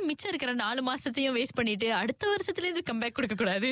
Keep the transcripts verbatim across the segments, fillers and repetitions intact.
ஏன் மிச்சம் இருக்கிற நாலு மாசத்தையும் வேஸ்ட் பண்ணிட்டு அடுத்த வருஷத்துல இருந்து கம்பேக் கொடுக்க கூடாது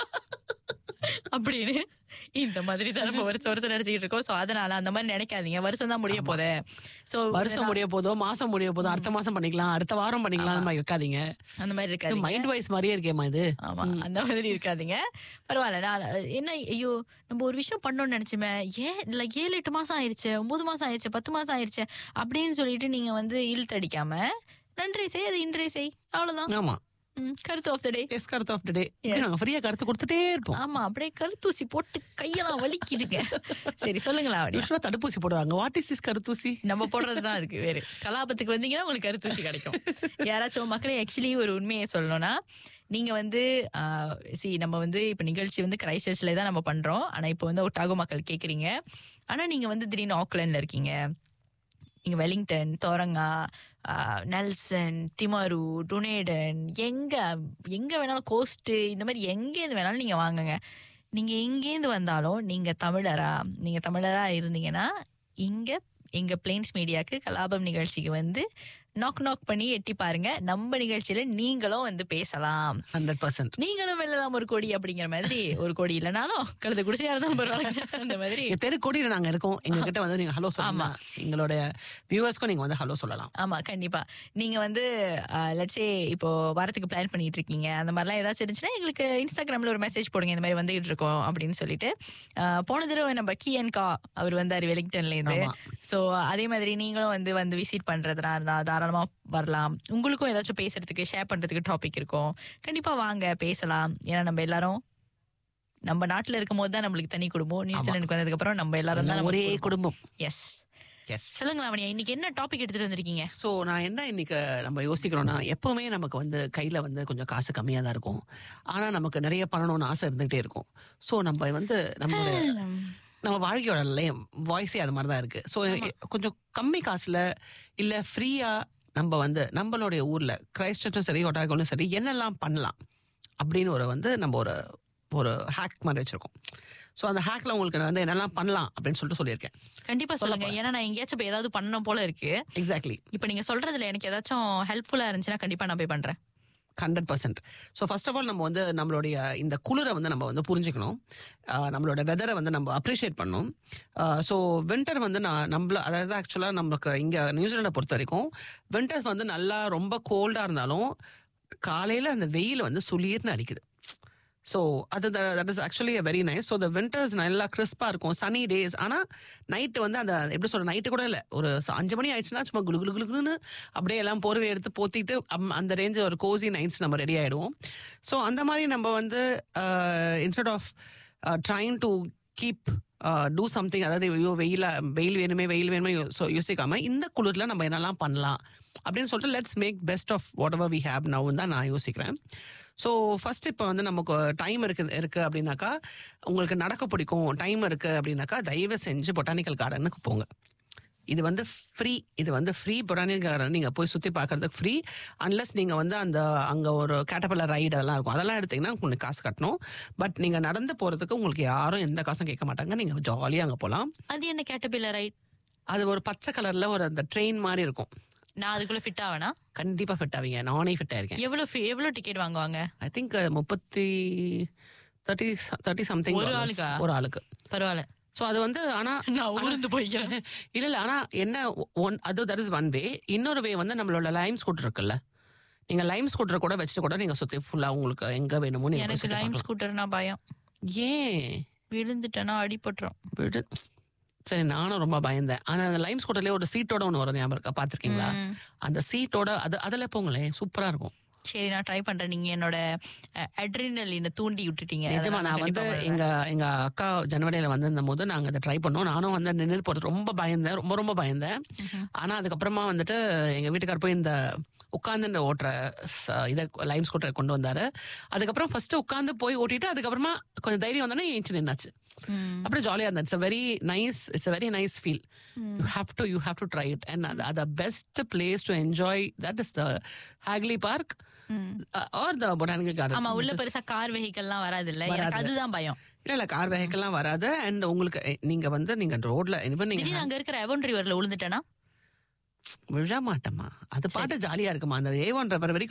அப்படின்னு இந்த மாதிரி தான் நம்ம வருஷம் வருஷம் நினைச்சுக்கிட்டு இருக்கோம். சோ அதனால அந்த மாதிரி நினைக்காதீங்க. வருஷம் தான் முடிய போதே, சோ வருஷம் முடிய போதோ மாசம் முடிய போதோ அடுத்த மாசம் பண்ணிக்கலாம், அடுத்த வாரம் பண்ணிக்கலாம், அந்த மாதிரி இருக்காதீங்க. அந்த மாதிரி இருக்காது, மைண்ட் வைஸ் மாதிரியே இருக்கேமா இது. ஆமா, அந்த மாதிரி இருக்காதீங்க. பரவாயில்ல. நான் என்ன, ஐயோ நம்ம ஒரு விஷயம் பண்ணோம்னு நினைச்சுமே, ஏன் இல்ல ஏழு எட்டு மாசம் ஆயிடுச்சு, ஒன்பது மாசம் ஆயிடுச்சு, பத்து மாசம் ஆயிடுச்சு அப்படின்னு சொல்லிட்டு நீங்க வந்து இழுத்தடிக்காம நன்றி செய், அது இன்றைய செய், அவ்வளவுதான். ஆமா, கருத்து ஆஃப் த டே. எஸ், கருத்து ஆஃப் த டே. நாங்க ஃப்ரீயா கருத்து கொடுத்துட்டே இருப்போம். ஆமா, அப்படியே கருத்தூசி போட்டு கையெல்லாம் வலிக்குதுங்க. சரி சொல்லுங்களா. அப்படியே தடுப்பூசி போடுவாங்க. What is this கருத்தூசி? நம்ம போடுறதுதான் இருக்கு. வேறு கலாபத்துக்கு வந்தீங்கன்னா உங்களுக்கு கருத்தூசி கிடைக்கும். யாராச்சும் மக்களே, ஆக்சுவலி ஒரு உண்மையை சொல்லணும்னா, நீங்க வந்து சி நம்ம வந்து இப்ப நிகழ்ச்சி வந்து கிரைஸ்ட் சர்ச்ல தான் நம்ம பண்றோம். ஆனா இப்ப வந்து ஒட்டாகோ மக்கள் கேக்குறீங்க. ஆனா நீங்க வந்து திடீர்னு ஆக்லாண்ட்ல இருக்கீங்க, இங்க வெலிங்டன், தோரங்கா, நெல்சன், திமாரு, டுனேடன், எங்க எங்க வேணாலும், கோஸ்ட், இந்த மாதிரி எங்கேருந்து வேணாலும் நீங்க வாங்குங்க. நீங்க எங்கேருந்து வந்தாலும் நீங்க தமிழரா, நீங்க தமிழரா இருந்தீங்கன்னா இங்க எங்க பிளேன்ஸ் மீடியாக்கு கலாபம் நிகழ்ச்சிக்கு வந்து நாக் நாக் பண்ணி எட்டி பாருங்க. நம்ம நிகழ்ச்சியில நீங்களும் வந்து பேசலாம். ஹண்ட்ரட் பர்சன்ட் நீங்களும் வெள்ளலாம் ஒரு கோடி அப்படிங்கிற மாதிரி. ஒரு கோடி இல்லைனாலும் கழுத குடிசையா இருந்தாலும் பரவாயில்ல, அந்த மாதிரி தெரு கோடியில நாங்க இருக்கோம். எங்க கிட்ட வந்து நீங்க ஹலோ சொல்லலாம். எங்களோட வியூவர்ஸ்க்கும் நீங்க வந்து ஹலோ சொல்லலாம். ஆமா, கண்டிப்பா. நீங்க வந்து லெட்ஸே இப்போ வாரத்துக்கு பிளான் பண்ணிட்டு இருக்கீங்க, அந்த மாதிரிலாம் ஏதாச்சும் இருந்துச்சுன்னா எங்களுக்கு இன்ஸ்டாகிராம்ல ஒரு மெசேஜ் போடுங்க, இந்த மாதிரி வந்துகிட்டு இருக்கோம் அப்படின்னு சொல்லிட்டு. போன தடவை நம்ம கி அண்ட் கா அவர் வந்தாரு வெலிங்டன்ல இருந்து. சோ அதே மாதிரி நீங்களும் வந்து வந்து விசிட் பண்றதுனா இருந்தா தாராளமா வரலாம். உங்களுக்கும் ஏதாச்சும் பேசுறதுக்கு, ஷேர் பண்றதுக்கு டாபிக் இருக்கும், கண்டிப்பா வாங்க பேசலாம். ஏன்னா நம்ம எல்லாரும் நம்ம நாட்டுல இருக்கும் போது தான் நம்மளுக்கு தனி குடும்பம். நியூசிலாந்துக்கு வந்ததுக்கு அப்புறம் நம்ம எல்லாரும் தான் ஒரே குடும்பம். எஸ், சொல்லுங்களா மணியா, இன்னைக்கு என்ன டாபிக் எடுத்துட்டு வந்திருக்கீங்க? ஸோ நான் என்ன இன்னைக்கு நம்ம யோசிக்கிறோம்னா, எப்பவுமே நமக்கு வந்து கையில வந்து கொஞ்சம் காசு கம்மியா தான் இருக்கும், ஆனா நமக்கு நிறைய பண்ணணும்னு ஆசை இருந்துகிட்டே இருக்கும். ஸோ நம்ம வந்து நம்மளோட நம்ம வாழ்க்கையோட வாய்ஸே அது மாதிரி தான் இருக்கு. ஸோ கொஞ்சம் கம்மி காசுல இல்ல ஃப்ரீயா நம்ம வந்து நம்மளுடைய ஊர்ல கிரைஸ்ட் சர்ச்சும் சரி ஒட்டாகோலும் சரி என்னெல்லாம் பண்ணலாம் அப்படின்னு ஒரு வந்து நம்ம ஒரு ஒரு ஹேக் மாதிரி வச்சிருக்கோம். ஸோ அந்த ஹேக்ல உங்களுக்கு நான் வந்து என்னெல்லாம் பண்ணலாம் அப்படின்னு சொல்லிட்டு சொல்லியிருக்கேன். கண்டிப்பா சொல்லுங்க. ஏன்னா நான் எங்கேயாச்சும் இப்போ ஏதாவது பண்ணணும் போல இருக்கு. எக்ஸாக்ட்லி. இப்போ நீங்க சொல்றதுல எனக்கு ஏதாச்சும் ஹெல்ப்ஃபுல்லா இருந்துச்சுன்னா கண்டிப்பா நான் போய் பண்றேன். Hundred percent. So first of all நம்ம வந்து நம்மளுடைய இந்த குளிரை வந்து நம்ம வந்து புரிஞ்சுக்கணும். நம்மளோட வெதரை வந்து நம்ம அப்ரிஷியேட் பண்ணணும். ஸோ வின்டர் வந்து நான் நம்மள அதாவது ஆக்சுவலாக நம்மளுக்கு இங்கே நியூசிலாண்டை பொறுத்த வரைக்கும் வின்டர்ஸ் வந்து நல்லா ரொம்ப கோல்டாக இருந்தாலும் காலையில் அந்த வெயில் வந்து சுளீர்னு அடிக்குது. ஸோ அது that is actually very nice. So the winters நல்லா கிறிஸ்பாக இருக்கும், சனி டேஸ். ஆனால் நைட்டு வந்து அந்த எப்படி சொல்ற நைட்டு கூட இல்லை, ஒரு அஞ்சு மணி ஆயிடுச்சுன்னா சும்மா குளு குளு குளுன்னு அப்படியே எல்லாம் போர்வை எடுத்து போத்திட்டு அந்த ரேஞ்சு ஒரு கோசி நைட்ஸ் நம்ம ரெடி ஆகிடுவோம். ஸோ அந்த மாதிரி நம்ம வந்து instead of trying to keep do something, அதாவது ஐயோ வெயில வெயில் வேணுமே வெயில் வேணுமே ஸோ யோசிக்காம இந்த குளிரில் நம்ம என்னெல்லாம் பண்ணலாம் அப்படின்னு சொல்லிட்டு let's make best of what ever we have now தான் நான் யோசிக்கிறேன். ஸோ ஃபர்ஸ்ட் இப்போ வந்து நமக்கு டைம் இருக்கு இருக்கு அப்படின்னாக்கா, உங்களுக்கு நடக்க பிடிக்கும், டைம் இருக்கு அப்படின்னாக்கா தயவு செஞ்சு பொட்டானிக்கல் கார்டனுக்கு போங்க. இது வந்து ஃப்ரீ, இது வந்து ஃப்ரீ. பொட்டானிக்கல் கார்டன் நீங்கள் போய் சுற்றி பார்க்கறதுக்கு ஃப்ரீ. அன்லஸ் நீங்கள் வந்து அந்த அங்கே ஒரு கேட்டர்பில்லர் ரைடு அதெல்லாம் இருக்கும், அதெல்லாம் எடுத்தீங்கன்னா உங்களுக்கு காசு கட்டணும். பட் நீங்கள் நடந்து போகிறதுக்கு உங்களுக்கு யாரும் எந்த காசும் கேட்க மாட்டாங்க, நீங்கள் ஜாலியாக அங்கே போகலாம். அது என்ன கேட்டர்பில்லர் ரைட்? அது ஒரு பச்சை கலரில் ஒரு அந்த ட்ரெயின் மாதிரி இருக்கும். நான் அதுக்குள்ள ஃபிட் ஆவேனா? கண்டிப்பா ஃபிட் ஆவீங்க. நானே ஃபிட் ஆயிருக்கேன். எவ்வளவு எவ்வளவு டிக்கெட் வாங்குவாங்க? ஐ திங்க் முப்பத்தி தேர்ட்டி தேர்ட்டி சம்திங் ஒரு ஆளுக்கு. ஒரு ஆளுக்கு பரவாயில்ல. ஸோ அது வந்து ஆனா நான் ஊர்ந்து போய்க்கிறேன். இல்ல இல்ல ஆனா என்ன ஒன் அது தட் இஸ் ஒன் வே. இன்னொரு வே வந்து நம்மளோட லைம் ஸ்கூட்டர் இருக்குல்ல, நீங்க லைம் ஸ்கூட்டர் கூட வச்சுட்டு கூட நீங்க சுத்தி ஃபுல்லா உங்களுக்கு எங்க வேணுமோ நீங்க. எனக்கு லைம் ஸ்கூட்டர்னா பயம். ஏன்? விழுந்துட்டேன்னா அடிபட்டுரும். விடு சரி, நானும் ரொம்ப பயந்தேன். ஆனா அந்த லைம் ஸ்கூட்டர்லயே ஒரு சீட்டோட ஒன்று வரும், ஞாபகம் இருக்கா? பாத்திருக்கீங்களா? அந்த சீட்டோட அது அதில் போங்களேன், சூப்பரா இருக்கும். சரி, நான் ட்ரை பண்றேன். நீங்க என்னோட அட்ரினலினை தூண்டி விட்டுட்டீங்க. நிஜமா நான் வந்து எங்க எங்க அக்கா ஜனவரியில வந்திருந்த போது நாங்க அதை ட்ரை பண்ணோம். நானும் வந்து நின்று போறது ரொம்ப பயந்தேன், ரொம்ப ரொம்ப பயந்தேன். ஆனா அதுக்கப்புறமா வந்துட்டு எங்க வீட்டுக்கார் போய் இந்த உட்காந்து ஓட்டுற இதை லைம் ஸ்கூட்டரை கொண்டு வந்தாரு. அதுக்கப்புறம் ஃபர்ஸ்ட் உட்காந்து போய் ஓட்டிட்டு அதுக்கப்புறமா கொஞ்சம் தைரியம் வந்தோடனே ஏஞ்சி நின்னாச்சு. அப்படியே ஜாலியா இருந்தா. It's very nice, it's very nice feel. You have to you have to try it. And the best place to enjoy that is the Hagley park R the botanical garden. ஆமா, உள்ள பெருசா கார் வெஹிக்கல்லாம் வராது இல்ல, எனக்கு அதுதான் பயம். இல்ல இல்ல கார் வெஹிக்கல்லாம் வராது. அண்ட் உங்களுக்கு நீங்க வந்து நீங்க ரோட்ல நீங்க அங்க இருக்கிற எவன் ரிவர்ல விழுந்துட்டேனா விழ மாட்டோமா, அது பாட்டு ஜாலியா இருக்குமா. அந்த ஏ ஒன் ரிவர் வரைக்கும்